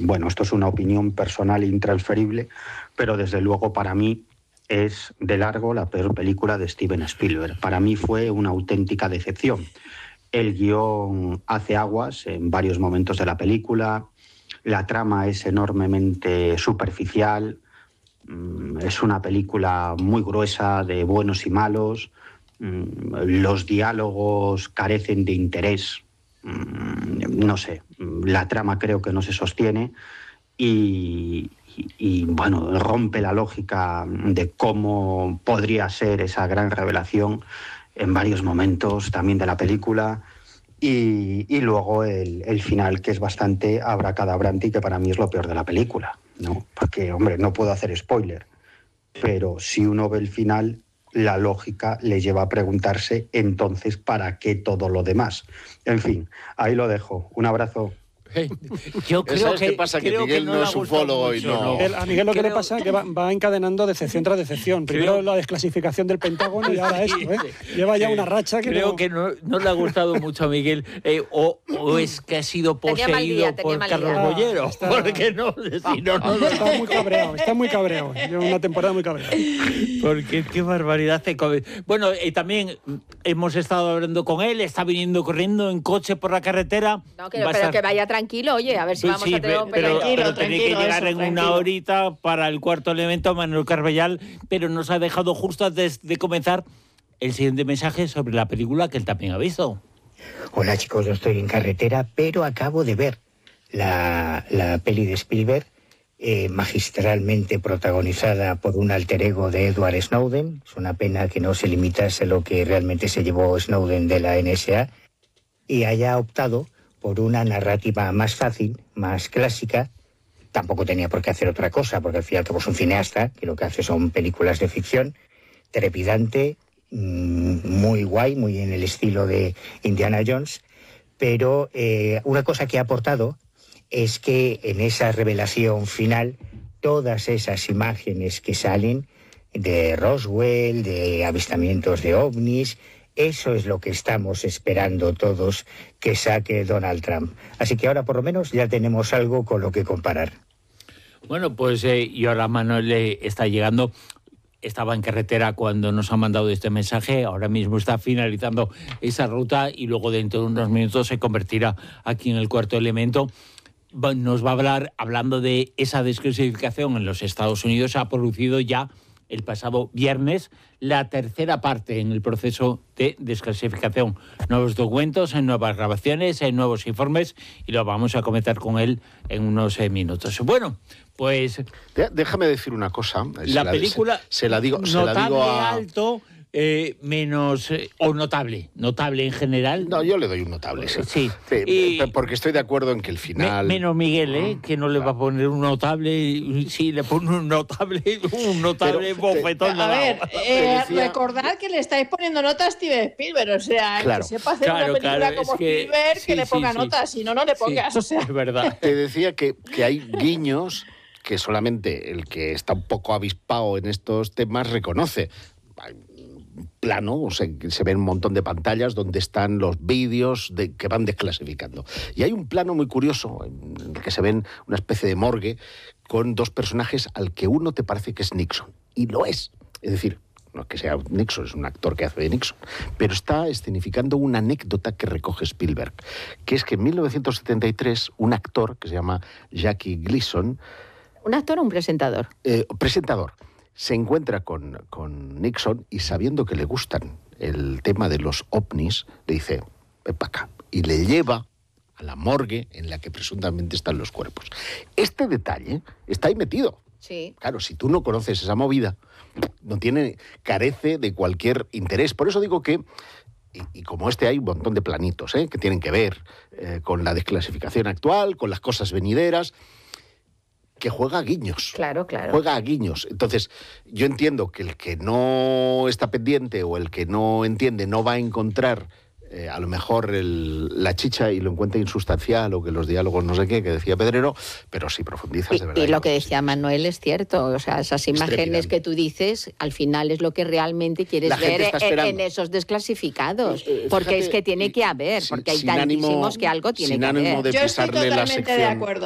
bueno, esto es una opinión personal e intransferible, pero desde luego para mí es de largo la peor película de Steven Spielberg. Para mí fue una auténtica decepción. El guión hace aguas en varios momentos de la película, la trama es enormemente superficial, es una película muy gruesa de buenos y malos, los diálogos carecen de interés, no sé, la trama creo que no se sostiene y bueno, rompe la lógica de cómo podría ser esa gran revelación en varios momentos también de la película y luego el final, que es bastante abracadabrante y que para mí es lo peor de la película, ¿no? Porque, hombre, no puedo hacer spoiler, pero si uno ve el final, la lógica le lleva a preguntarse entonces ¿para qué todo lo demás? En fin, ahí lo dejo. Un abrazo. Yo creo que pasa que Miguel no es ufólogo y no. A Miguel lo que le pasa es que va encadenando decepción tras decepción. Primero la desclasificación del Pentágono y ahora esto, ¿eh? Lleva ya una racha que creo que no le ha gustado mucho a Miguel, o es que ha sido poseído por Carlos Bollero, porque no, si no, está muy cabreado, lleva una temporada muy cabreado. Porque qué barbaridad. Bueno, también hemos estado hablando con él, está viniendo corriendo en coche por la carretera. No, pero que vaya tranquilo, oye, a ver si vamos a tener un pero tiene que llegar en una horita para el Cuarto Elemento, Manuel Carbellal, pero nos ha dejado justo antes de comenzar el siguiente mensaje sobre la película que él también ha visto. Hola chicos, yo estoy en carretera, pero acabo de ver la peli de Spielberg, magistralmente protagonizada por un alter ego de Edward Snowden. Es una pena que no se limitase lo que realmente se llevó Snowden de la NSA y haya optado por una narrativa más fácil, más clásica. Tampoco tenía por qué hacer otra cosa, porque al final es un cineasta que lo que hace son películas de ficción, trepidante, muy guay, muy en el estilo de Indiana Jones, pero una cosa que ha aportado es que en esa revelación final, todas esas imágenes que salen de Roswell, de avistamientos de ovnis, eso es lo que estamos esperando todos que saque Donald Trump. Así que ahora por lo menos ya tenemos algo con lo que comparar. Bueno, pues y ahora Manuel está llegando. Estaba en carretera cuando nos ha mandado este mensaje, ahora mismo está finalizando esa ruta y luego dentro de unos minutos se convertirá aquí en el Cuarto Elemento. Nos va a hablar, hablando de esa desclasificación en los Estados Unidos, ha producido ya el pasado viernes la tercera parte en el proceso de desclasificación. Nuevos documentos, en nuevas grabaciones, en nuevos informes, y lo vamos a comentar con él en unos minutos. Bueno, pues déjame decir una cosa. La película se la digo a alto, menos o notable en general. No, yo le doy un notable, sí. Porque estoy de acuerdo en que el final... menos Miguel, que no le va a poner un notable, sí, le pone un notable bofetón. A ver, recordad que le estáis poniendo notas a Steven Spielberg, o sea, que sepa hacer una película como Spielberg, que le ponga notas, si no, no le pongas, o sea... Es verdad. Te decía que hay guiños que solamente el que está un poco avispado en estos temas reconoce. Plano, o sea, se ven un montón de pantallas donde están los vídeos que van desclasificando. Y hay un plano muy curioso en el que se ven una especie de morgue con dos personajes al que uno te parece que es Nixon. Y lo es. Es decir, no es que sea Nixon, es un actor que hace de Nixon. Pero está escenificando una anécdota que recoge Spielberg, que es que en 1973 un actor que se llama Jackie Gleason... ¿Un actor o un presentador? Presentador. Se encuentra con Nixon y sabiendo que le gustan el tema de los ovnis, le dice, ven para acá. Y le lleva a la morgue en la que presuntamente están los cuerpos. Este detalle está ahí metido. Sí. Claro, si tú no conoces esa movida, carece de cualquier interés. Por eso digo que, y como hay un montón de planitos que tienen que ver con la desclasificación actual, con las cosas venideras, que juega a guiños. Claro. Juega a guiños. Entonces, yo entiendo que el que no está pendiente o el que no entiende no va a encontrar a lo mejor la chicha y lo encuentra insustancial o que los diálogos no sé qué, que decía Pedrero, pero si profundizas de verdad. Y lo que decía Manuel es cierto, o sea, esas imágenes que tú dices, al final es lo que realmente quieres ver en esos desclasificados, porque es que tiene que haber, porque hay tantísimos que algo tiene que haber. Sin ánimo de pisarle la sección. Yo estoy totalmente de acuerdo.